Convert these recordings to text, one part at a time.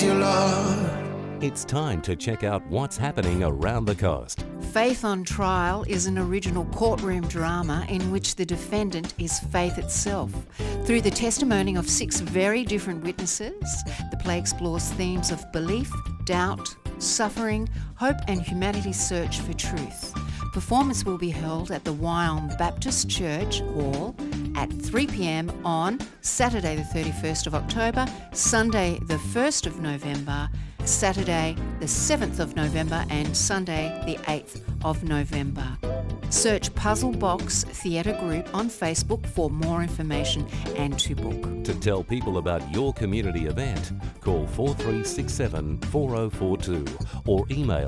your love. It's time to check out what's happening around the coast. Faith on Trial is an original courtroom drama in which the defendant is faith itself. Through the testimony of 6 very different witnesses, the play explores themes of belief, doubt, suffering, hope and humanity's search for truth. Performance will be held at the Wyong Baptist Church Hall at 3 p.m. on Saturday the 31st of October, Sunday the 1st of November, Saturday the 7th of November and Sunday the 8th of November. Search Puzzle Box Theatre Group on Facebook for more information and to book. To tell people about your community event, call 4367 4042 or email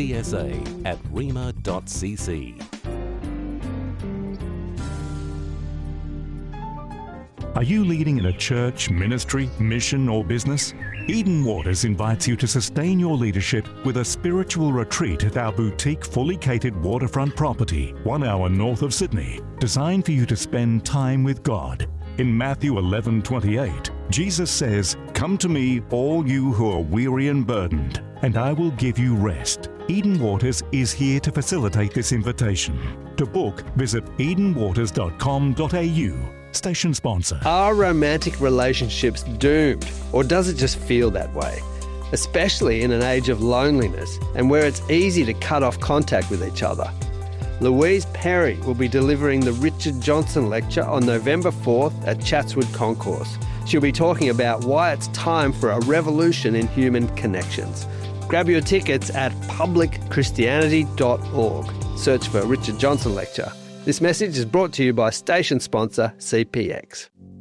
csa@rema.cc. Are you leading in a church, ministry, mission or business? Eden Waters invites you to sustain your leadership with a spiritual retreat at our boutique fully catered waterfront property, 1 hour north of Sydney, designed for you to spend time with God. In Matthew 11:28, Jesus says, "Come to me, all you who are weary and burdened, and I will give you rest." Eden Waters is here to facilitate this invitation. To book, visit edenwaters.com.au. Station sponsor. Are romantic relationships doomed, or does it just feel that way? Especially in an age of loneliness and where it's easy to cut off contact with each other. Louise Perry will be delivering the Richard Johnson Lecture on November 4th at Chatswood Concourse. She'll be talking about why it's time for a revolution in human connections. Grab your tickets at publicchristianity.org. Search for Richard Johnson Lecture. This message is brought to you by station sponsor CPX.